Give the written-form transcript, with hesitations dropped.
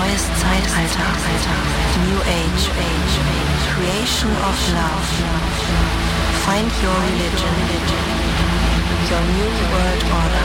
neues Zeitalter, New Age, Creation of Love. Find your religion, your new world order.